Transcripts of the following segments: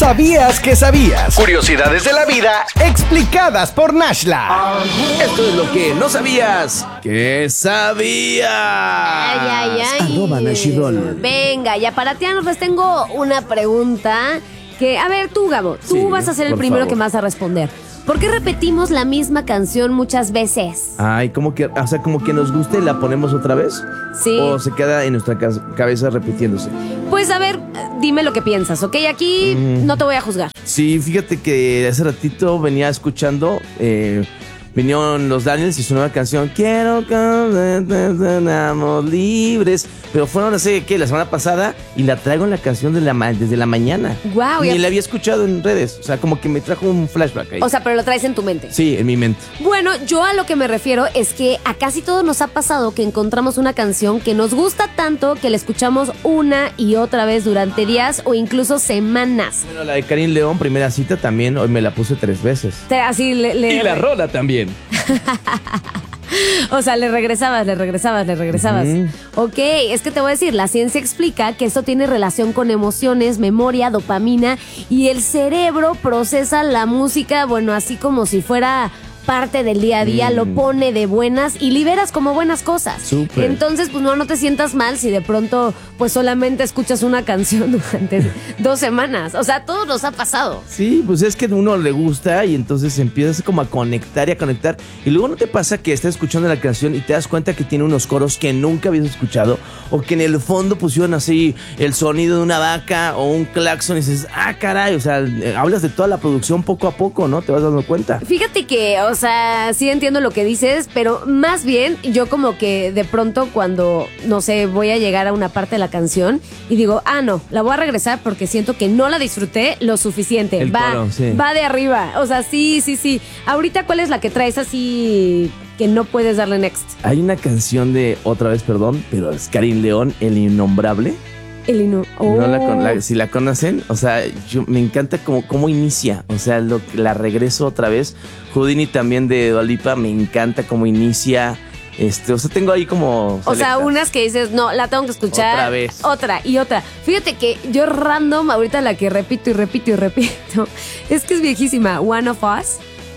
¿Sabías que sabías? Curiosidades de la vida explicadas por Nashla. Esto es lo que no sabías. ¿Qué sabías? Ay. @Nashirol. Venga, ya para Tianos les tengo una pregunta que, a ver, tú, Gabo, tú Sí, vas a ser el por primero favor. que me vas a responder. ¿Por qué repetimos la misma canción muchas veces? Ay, como que nos gusta y la ponemos otra vez. Sí. O se queda en nuestra cabeza repitiéndose. Pues a ver, dime lo que piensas, ¿ok? Aquí no te voy a juzgar. Sí, fíjate que hace ratito venía escuchando, vinieron los Daniels y su nueva canción, Quiero que seamos libres. Pero fueron hace, ¿qué? La semana pasada y la traigo en la canción desde la mañana. Guau, Ni ya- la había escuchado en redes. O sea, como que me trajo un flashback ahí. O sea, pero lo traes en tu mente. Sí, en mi mente. Bueno, yo a lo que me refiero es que a casi todos nos ha pasado que encontramos una canción que nos gusta tanto que la escuchamos una y otra vez durante días o incluso semanas. Bueno, la de Karim León, primera cita, también hoy me la puse 3 veces. Así Y la rola también. O sea, le regresabas. Ujú. Ok, es que te voy a decir, la ciencia explica que esto tiene relación con emociones, memoria, dopamina y el cerebro procesa la música, bueno, así como si fuera parte del día a día, lo pone de buenas y liberas como buenas cosas. Súper. Entonces, pues no te sientas mal si de pronto pues solamente escuchas una canción durante 2 semanas. O sea, a todos nos ha pasado. Sí, pues es que a uno le gusta y entonces empiezas como a conectar y a conectar. Y luego no te pasa que estás escuchando la canción y te das cuenta que tiene unos coros que nunca habías escuchado o que en el fondo pusieron así el sonido de una vaca o un claxon y dices, ah, caray, o sea, hablas de toda la producción poco a poco, ¿no? Te vas dando cuenta. Fíjate que, o sea, sí entiendo lo que dices, pero más bien yo como que de pronto cuando, no sé, voy a llegar a una parte de la canción y digo, no, la voy a regresar porque siento que no la disfruté lo suficiente. El coro, sí. Va de arriba. O sea, sí. Ahorita, ¿cuál es la que traes así que no puedes darle next? Hay una canción de, otra vez, perdón, pero es Karim León, El Innombrable. El Inu. Si la conocen, o sea, me encanta cómo inicia, o sea, la regreso otra vez. Houdini también de Dua Lipa, me encanta cómo inicia. O sea, tengo ahí como O sea, selectas. unas que dices, no, la tengo que escuchar. Otra vez. Otra y otra. Fíjate que yo random, ahorita la que repito, es que es viejísima. One of Us,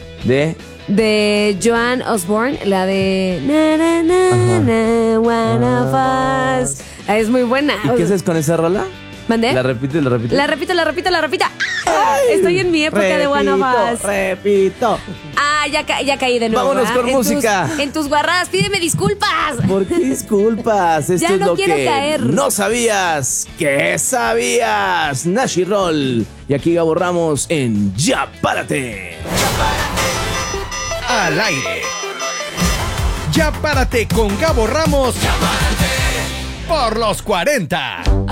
de Joan Osborne, la de na, na, na, na, One of Us. Es muy buena. ¿Y qué haces con esa rola? ¿Mandé? La repite. La repito. Estoy en mi época de One of Us. Repito. Ya caí de nuevo. Vámonos con música. En tus guarradas, pídeme disculpas. ¿Por qué disculpas? Esto Ya es no lo quiero que caer. no sabías. ¿Qué sabías? Nashirol. Y aquí Gabo Ramos en Ya Párate. Al aire. Ya párate con Gabo Ramos. Por los 40.